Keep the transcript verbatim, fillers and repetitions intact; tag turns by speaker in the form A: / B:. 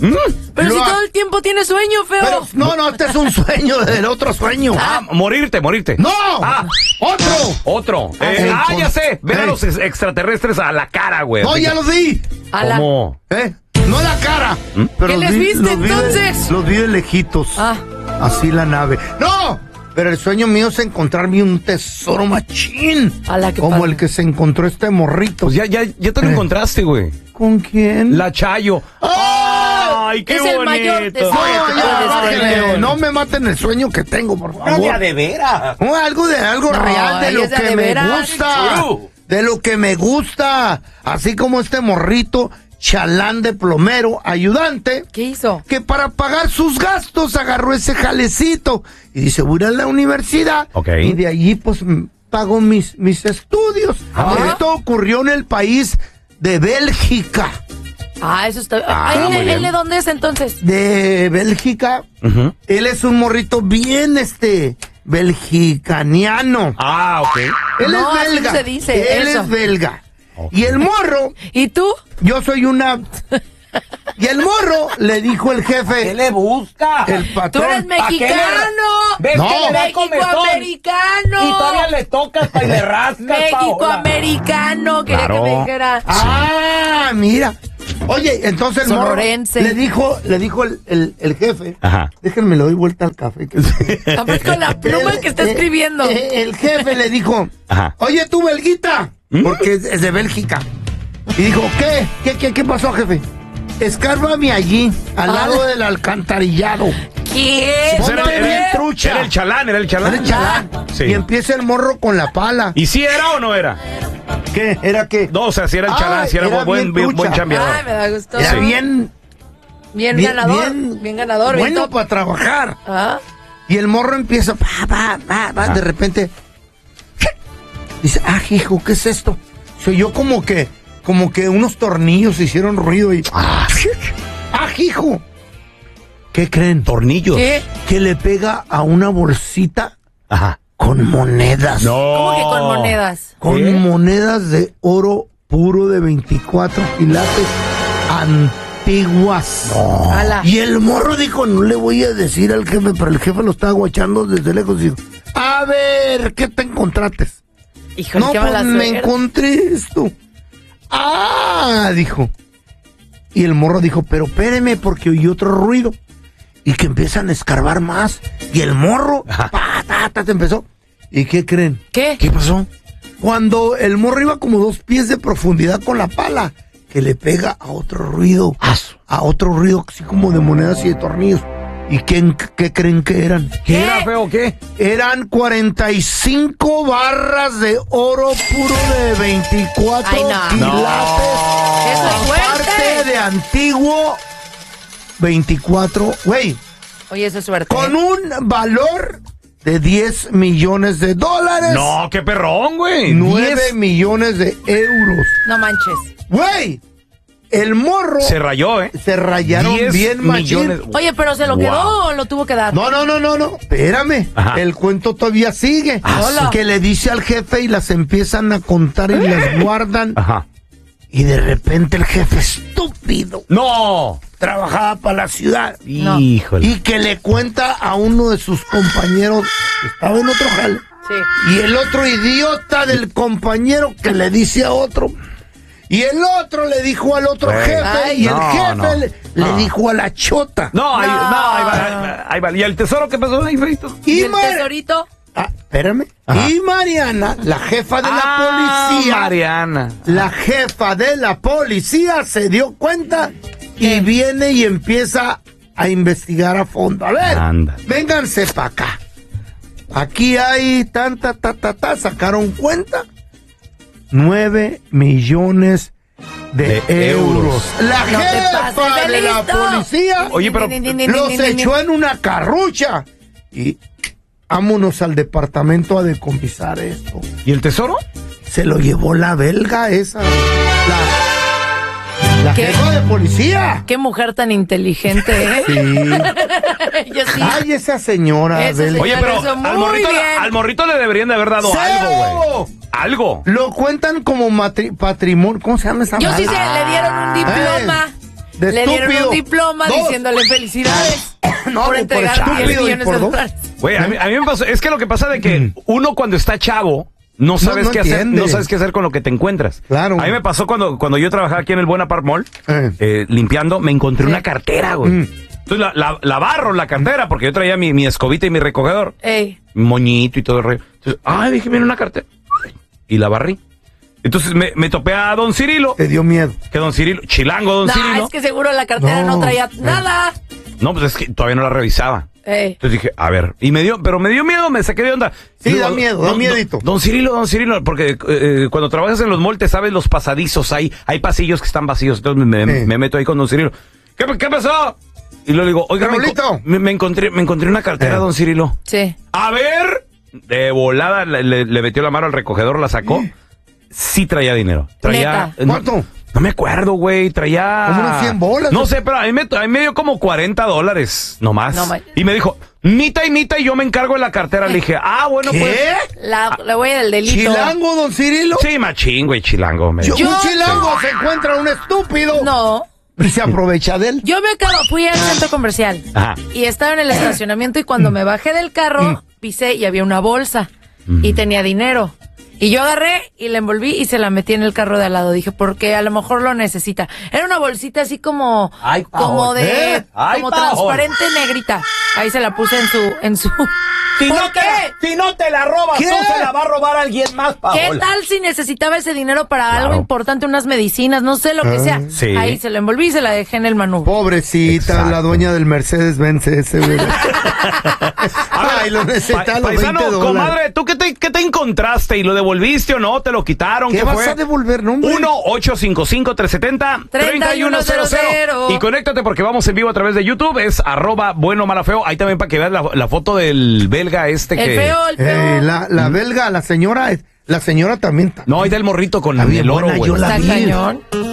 A: ¿Mm?
B: Pero
A: Lo
B: si
A: ha...
B: todo el tiempo tiene sueño, feo.
A: Pero, no, no, este es un sueño del otro sueño.
C: Ah, morirte, morirte.
A: ¡No!
C: Ah,
A: ¡Otro!
C: Otro.
A: Ah,
C: Eh,
A: el
C: ah,
A: con-
C: ya sé. Ver a
A: Ey.
C: los ex- extraterrestres a la cara, güey.
A: No,
C: Así
A: ya
C: que-
A: los vi.
B: A la-
C: ¿Cómo?
A: ¿Eh? No la cara. Pero
B: ¿Qué
A: los
B: les
A: vi-
B: viste,
A: los vi de-
B: entonces?
A: los vi de lejitos.
B: Ah.
A: Así la nave. ¡No! Pero el sueño mío es encontrarme un tesoro machín.
B: A la que
A: como
B: padre.
A: el que se encontró este morrito.
C: Pues ya, ya, ya te lo
A: Eh.
C: encontraste, güey.
A: ¿Con quién?
C: La Chayo.
A: ¡Ah!
C: ¡Ay, qué
B: Es
C: bonito!
B: el mayor tesoro.
A: No,
B: Ay,
A: ya,
B: ay,
A: bájenle.
B: ay, ay.
A: No me maten el sueño que tengo, por favor.
D: No, de veras.
A: No, algo de algo
B: No,
A: real, de
B: ella
A: lo
B: es de
A: que
B: de
A: me
B: veras.
A: gusta.
D: True.
A: De lo que me gusta. Así como este morrito, chalán de plomero, ayudante,
B: ¿Qué hizo?
A: que para pagar sus gastos agarró ese jalecito. Y dice, voy a ir a la universidad.
C: Ok.
A: Y de allí, pues, m- pago mis, mis estudios.
C: Ah.
A: Esto ocurrió en el país de Bélgica.
B: Ah, eso está...
C: Ah,
B: Ay,
C: muy
B: ¿él,
C: bien.
B: él de dónde es entonces?
A: De Bélgica.
C: Ujú.
A: Él es un morrito bien, este, belgicaniano.
C: Ah, ok.
B: No,
A: Él es
B: así
A: belga.
B: se dice,
A: Él
B: eso.
A: es belga. Y el morro,
B: ¿Y tú?
A: yo soy una... Y el morro le dijo el
D: ¿Qué
A: jefe,
D: le busca?
A: el
B: ¡Tú
A: patrón.
B: eres mexicano!
D: ¿Ves
A: No.
D: que le da comezón?
B: ¡Mexicoamericano!
D: Y todavía le tocas pa' y le rascas, Paola.
B: ¡Mexicoamericano! Quería
C: Claro.
B: que me dijera.
A: Ah, mira. Oye, entonces el morro
B: Sonorense.
A: le dijo, le dijo el, el, el jefe,
C: Ajá.
A: déjenme le doy vuelta al café. que-
B: Ah, pues con la pluma
A: El-
B: que está
A: eh,
B: escribiendo.
A: eh, el jefe le dijo,
C: Ajá.
A: oye tú, belguita, porque es, es de Bélgica. Y dijo, ¿qué? ¿Qué, qué, qué pasó, jefe? Escárbame allí, al
B: Ah.
A: lado del alcantarillado.
B: ¿Qué?
C: Pues
A: Era-
B: ¿Dónde?
A: era el trucha.
C: Era el chalán, era el chalán.
A: Era el chalán.
C: Sí.
A: Y empieza el morro con la pala.
C: ¿Y si era o no era?
A: ¿Qué? ¿Era qué?
C: No, o sea, si era el
A: Ah,
C: chalán, si era,
A: era
C: buen,
A: bien
C: buen, buen
A: trucha.
C: chambeador.
B: Ay, me da gusto.
A: Era
C: Sí.
A: bien,
B: Bien,
A: bien,
B: ganador.
A: bien-
B: Bien, ganador. bien
A: bueno
B: top.
A: para trabajar.
B: Ah.
A: Y el morro empieza, pa, pa, pa, pa, de repente, dice, ah, hijo, ¿qué es esto? Se oyó como que, como que unos tornillos hicieron ruido y, ah, hijo. ¿Qué creen?
C: Tornillos.
B: ¿Qué?
A: Que le pega a una bolsita
C: Ajá.
A: con monedas.
C: No.
B: ¿Cómo que con monedas?
A: Con
C: ¿Qué?
A: monedas de oro puro de veinticuatro quilates antiguas.
B: Ala.
A: Y el morro dijo, no le voy a decir al jefe, pero el jefe lo estaba guachando desde lejos y dijo, a ver, ¿qué te encontraste?
B: Híjole,
A: No,
B: qué
A: pues
B: mala
A: me
B: suerte.
A: encontré esto. Ah, dijo. Y el morro dijo, pero espéreme porque oí otro ruido. Y que empiezan a escarbar más. Y el morro,
C: Ajá.
A: pa, ta, ta, te empezó. ¿Y qué creen?
B: ¿Qué?
A: ¿Qué pasó? Cuando el morro iba como dos pies de profundidad con la pala, que le pega a otro ruido. A otro ruido así como de monedas y de tornillos. ¿Y quién, qué creen que eran?
C: ¿Qué era, feo, qué?
A: Eran cuarenta y cinco barras de oro puro de veinticuatro
B: Ay, no.
A: quilates.
B: Eso es
A: Aparte
B: suerte.
A: de antiguo veinticuatro, güey,
B: Oye, eso es suerte.
A: con
B: ¿eh?
A: un valor de diez millones de dólares.
C: No, qué perrón, güey.
A: nueve
C: Diez.
A: millones de euros.
B: No manches.
A: Güey, el morro
C: Se rayó, ¿eh?
A: se rayaron
C: Diez
A: bien machín.
C: millones.
B: Oye, pero ¿se lo
C: Wow.
B: quedó o lo tuvo que dar?
A: No, no, no, no, no. Espérame.
C: Ajá.
A: El cuento todavía sigue.
B: Ah, sí.
A: Que le dice al jefe y las empiezan a contar y las guardan.
C: Ajá.
A: Y de repente el jefe estúpido
C: No.
A: trabajaba para la ciudad.
B: No.
C: Híjole.
A: Y que le cuenta a uno de sus compañeros que estaba en otro jale.
B: Sí.
A: Y el otro idiota del compañero que le dice a otro. Y el otro le dijo al otro
C: Güey.
A: jefe.
B: Ay,
A: y el
C: no,
A: jefe
C: no,
A: le,
C: no.
A: le dijo a la chota.
C: No, ahí,
B: No.
C: no, ahí va, ahí va, ahí va. ¿Y el tesoro qué pasó ahí, feito?
B: ¿Y
A: Y,
B: el
A: Mar-
B: tesorito?
A: Ah, espérame.
C: Ajá.
A: Y Mariana, la jefa de
C: Ah,
A: la policía.
C: Mariana.
A: La jefa de la policía se dio cuenta y
B: ¿Qué?
A: viene y empieza a investigar a fondo. A ver,
C: Anda.
A: vénganse para acá. Aquí hay tanta, ta, ta, ta, sacaron cuenta. Nueve millones de,
C: De
A: euros.
C: euros.
A: La
B: No te
A: jefa
B: pases de
A: de la
B: listo.
A: policía
C: Oye, pero
A: los echó en una carrucha y vámonos al departamento a decomisar esto.
C: ¿Y el tesoro?
A: Se lo llevó la belga esa. La, la
B: ¿Qué?
A: jefa de policía.
B: Qué mujer tan inteligente, ¿eh?
A: Sí.
B: Yo sí.
A: Ay, esa señora
B: Esa
A: belga.
C: Oye, pero
B: Eso,
C: al
B: muy
C: morrito,
B: bien.
C: al morrito le deberían de haber dado
A: ¡Cero!
C: algo, güey. Algo.
A: Lo cuentan como matri- patrimonio. ¿Cómo se llama esa
B: Yo sí
A: madre?
B: sé, le dieron un diploma.
A: de
B: Le dieron
A: estúpido.
B: un diploma
A: Dos.
B: diciéndole felicidades
A: No,
B: por
A: por
B: entregar
A: estúpido
B: diez
A: y
B: millones
A: por
B: de
A: dos.
B: dólares.
C: Güey, a mí, a mí me pasó, es que lo que pasa de que uno cuando está chavo no sabes
A: no
C: qué hacer,
A: entiende.
C: no sabes qué hacer con lo que te encuentras.
A: Claro.
C: A mí me pasó cuando, cuando yo trabajaba aquí en el Buena Park Mall,
A: Eh.
C: eh, limpiando, me encontré
B: Sí.
C: una cartera, güey.
A: Mm.
C: Entonces la, la, la barro la cartera porque yo traía mi, mi escobita y mi recogedor,
B: Ey.
C: mi moñito y todo el rollo. Entonces, ay, dije, mira una cartera. Y la barrí. Entonces me, me topé a don Cirilo,
A: Te dio miedo.
C: que don Cirilo, chilango don
B: No,
C: Cirilo.
B: es que seguro la cartera no,
A: No.
B: traía
A: Eh.
B: nada.
C: No, pues es que todavía no la revisaba.
B: Ey.
C: Entonces dije, a ver, y me dio, pero me dio miedo, me saqué de onda.
A: Sí,
C: Digo,
A: da miedo, da
C: don-
A: miedito.
C: Don, don Cirilo, don Cirilo, porque eh, cuando trabajas en los moltes, sabes los pasadizos, hay, hay pasillos que están vacíos, entonces me, me-
A: Sí.
C: me meto ahí con don Cirilo. ¿Qué, qué pasó? Y luego le digo, oiga, me,
A: Raulito.
C: enco- me, me encontré, me encontré una cartera,
A: Eh.
C: don Cirilo.
B: Sí.
C: A ver, de volada le, le- le metió la mano al recogedor, la sacó. Sí traía dinero. Traía.
B: Neta.
C: no-
A: ¿Cuánto?
C: No me acuerdo, güey. Traía.
A: Como unos cien bolas.
C: No sé, pero a mí me, a mí me dio como cuarenta dólares nomás.
B: No, ma-
C: y me dijo, mita y mita y yo me encargo de la cartera. Le dije, ah, bueno,
A: ¿Qué?
C: pues.
B: La, la huella del delito.
A: ¿Chilango, don Cirilo?
C: Sí, machín, güey, chilango. Me
A: Yo-
B: Yo-
A: un chilango se encuentra un estúpido.
B: No.
A: Y se aprovecha de él.
B: Yo me acabo, fui al centro comercial
C: Ajá.
B: y estaba en el estacionamiento y cuando me bajé del carro pisé y había una bolsa y tenía dinero. Y yo agarré y la envolví y se la metí en el carro de al lado. Dije, porque a lo mejor lo necesita. Era una bolsita así como,
D: Ay,
B: como
D: Paola.
B: de,
D: ¿Eh? Ay,
B: como
D: Paola.
B: transparente negrita. Ahí se la puse en su, en su.
D: Si
B: ¿Por
D: no, te,
B: qué?
D: si no te la robas,
A: ¿Qué?
D: tú se la va a robar alguien más, Paola.
B: ¿Qué tal si necesitaba ese dinero para
C: Claro.
B: algo importante, unas medicinas, no sé lo que sea?
C: Sí.
B: Ahí se la envolví y se la dejé en el manubrio.
A: Pobrecita,
C: Exacto.
A: la dueña del Mercedes-Benz ese, güey. Ay, lo necesita
C: Pa-
A: los
C: paisano,
A: veinte dólares.
C: comadre, ¿tú qué te, qué te encontraste? ¿Y lo devolviste o no? ¿Te lo quitaron?
A: ¿Qué
C: ¿Qué,
A: vas
C: fue?
A: a devolver, no, hombre?
C: uno ocho cinco cinco, tres siete cero, tres uno cero cero. Y conéctate porque vamos en vivo a través de YouTube. Es arroba bueno mala feo. Ahí también para que veas la, la foto del belga este
B: El
C: que...
B: feo, el feo.
A: Eh, la, la belga, la señora, la señora también está.
C: No, ahí está el morrito con
A: Está bien
C: el oro,
A: buena,
C: güey.
A: yo la
B: Está
A: vi.
B: cañón.